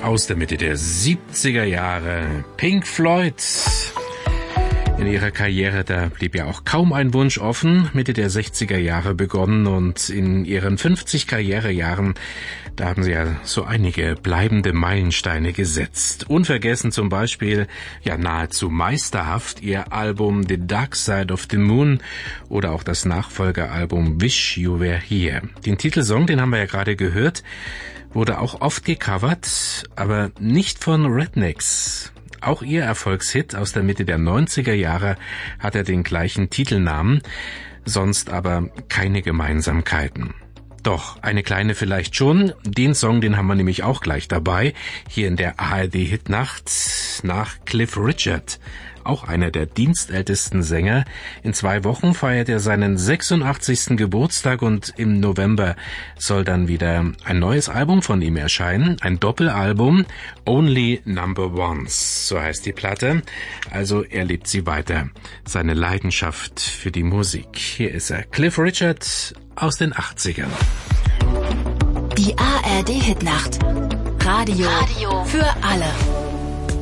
aus der Mitte der 70er Jahre. Pink Floyd. In ihrer Karriere, da blieb ja auch kaum ein Wunsch offen, Mitte der 60er Jahre begonnen und in ihren 50 Karrierejahren, da haben sie ja so einige bleibende Meilensteine gesetzt. Unvergessen zum Beispiel, ja nahezu meisterhaft, ihr Album The Dark Side of the Moon oder auch das Nachfolgealbum Wish You Were Here. Den Titelsong, den haben wir ja gerade gehört, wurde auch oft gecovert, aber nicht von Rednecks. Auch ihr Erfolgshit aus der Mitte der 90er Jahre hat den gleichen Titelnamen, sonst aber keine Gemeinsamkeiten. Doch, eine kleine vielleicht schon. Den Song, den haben wir nämlich auch gleich dabei, hier in der ARD-Hitnacht nach Cliff Richard. Auch einer der dienstältesten Sänger. In 2 Wochen feiert er seinen 86. Geburtstag und im November soll dann wieder ein neues Album von ihm erscheinen. Ein Doppelalbum, Only Number Ones, so heißt die Platte. Also er lebt sie weiter, seine Leidenschaft für die Musik. Hier ist er, Cliff Richard aus den 80ern. Die ARD-Hitnacht. Radio für alle.